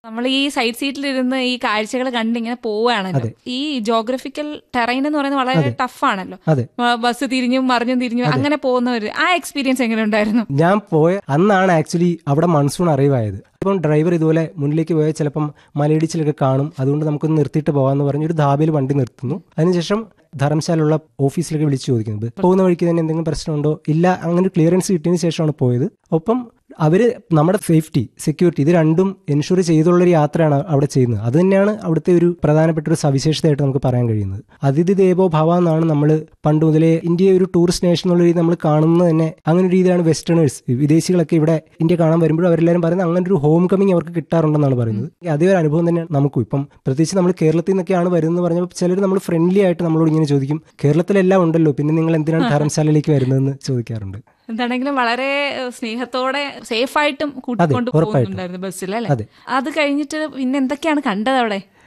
നമ്മൾ ഈ സൈഡ് സീറ്റിലിരുന്ന് ഈ കാഴ്ചകൾ കണ്ടിങ്ങനെ പോവുകയാണല്ലോ. ഈ ജോഗ്രഫിക്കൽ ടെറൈൻ എന്ന് പറയുന്നത് വളരെ ടഫാണല്ലോ. ബസ് തിരിഞ്ഞും മറിഞ്ഞും തിരിഞ്ഞും അങ്ങനെ പോകുന്നവര് ആ എക്സ്പീരിയൻസ് എങ്ങനെ ഉണ്ടായിരുന്നു? ഞാൻ പോയ അന്നാണ് ആക്ച്വലി അവിടെ മൺസൂൺ അറിവായത്. ഇപ്പം ഡ്രൈവർ ഇതുപോലെ മുന്നിലേക്ക് പോയാൽ ചിലപ്പം മലയിടിച്ചിലൊക്കെ കാണും, അതുകൊണ്ട് നമുക്കൊന്ന് നിർത്തിയിട്ട് പോകാമെന്ന് പറഞ്ഞ് ഒരു ധാബയിൽ വണ്ടി നിർത്തുന്നു. അതിനുശേഷം ധർമ്മശാലുള്ള ഓഫീസിലൊക്കെ വിളിച്ചു ചോദിക്കുന്നത് പോകുന്ന വഴിക്ക് തന്നെ എന്തെങ്കിലും പ്രശ്നമുണ്ടോ, ഇല്ല, അങ്ങനെ ക്ലിയറൻസ് കിട്ടിയതിന് ശേഷമാണ് പോയത്. ഒപ്പം അവർ നമ്മുടെ സേഫ്റ്റി, സെക്യൂരിറ്റി ഇത് രണ്ടും എൻഷുർ ചെയ്തുള്ളൊരു യാത്രയാണ് അവിടെ ചെയ്യുന്നത്. അത് തന്നെയാണ് അവിടുത്തെ ഒരു പ്രധാനപ്പെട്ട ഒരു സവിശേഷതയായിട്ട് നമുക്ക് പറയാൻ കഴിയുന്നത്. അതിഥി ദേവോ ഭവ എന്നാണ് നമ്മൾ പണ്ട് മുതലേ ഇന്ത്യയെ ഒരു ടൂറിസ്റ്റ് നേഷൻ എന്നുള്ള രീതി നമ്മൾ കാണുന്നത് തന്നെ. അങ്ങനെ ഒരു രീതിയാണ് വെസ്റ്റേണേഴ്സ്, വിദേശികളൊക്കെ ഇവിടെ ഇന്ത്യ കാണാൻ വരുമ്പോൾ അവരെല്ലാവരും പറയുന്നത് അങ്ങനെ ഒരു ഹോം കമ്മിങ് അവർക്ക് കിട്ടാറുണ്ടെന്നാണ് പറയുന്നത്. അതേ ഒരു അനുഭവം തന്നെയാണ് നമുക്കും. ഇപ്പം പ്രത്യേകിച്ച് നമ്മൾ കേരളത്തിൽ നിന്നൊക്കെയാണ് വരുന്നത് പറഞ്ഞപ്പോൾ ചിലർ നമ്മൾ ഫ്രണ്ട്ലി ആയിട്ട് നമ്മളോട് ഇങ്ങനെ ചോദിക്കും, കേരളത്തിലെല്ലാം ഉണ്ടല്ലോ, പിന്നെ നിങ്ങൾ എന്തിനാണ് ധർമ്മശാലയിലേക്ക് വരുന്നതെന്ന് ചോദിക്കാറുണ്ട്. എന്താണെങ്കിലും വളരെ സ്നേഹത്തോടെ സേഫായിട്ടും കൂട്ടിക്കൊണ്ട് പോകുന്നുണ്ടായിരുന്നു ബസ്സിൽ അല്ലേ? അത് കഴിഞ്ഞിട്ട് പിന്നെ എന്തൊക്കെയാണ് കണ്ടത് അവിടെ?